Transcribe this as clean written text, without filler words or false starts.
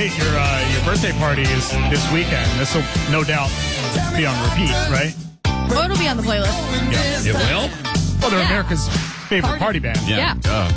Hey, your birthday party is this weekend. This will no doubt be on repeat, right? Oh, it'll be on the playlist. Yeah. It will? Well, they're Yeah. America's favorite party band. Yeah. Duh.